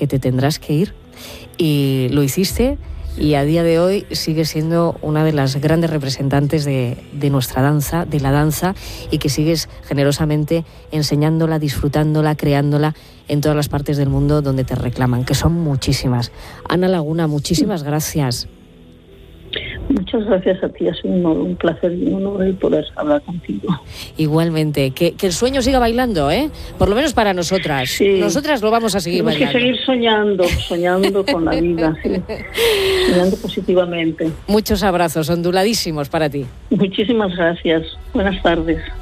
que te tendrás que ir. Y lo hiciste, y a día de hoy sigues siendo una de las grandes representantes de nuestra danza, de la danza, y que sigues generosamente enseñándola, disfrutándola, creándola en todas las partes del mundo donde te reclaman, que son muchísimas. Ana Laguna, muchísimas gracias. Muchas gracias a ti, ha sido un placer y un honor el poder hablar contigo. Igualmente, que el sueño siga bailando, por lo menos para nosotras. Sí. Nosotras lo vamos a seguir bailando. Tenemos que seguir soñando con la vida, sí. Soñando positivamente. Muchos abrazos onduladísimos para ti. Muchísimas gracias. Buenas tardes.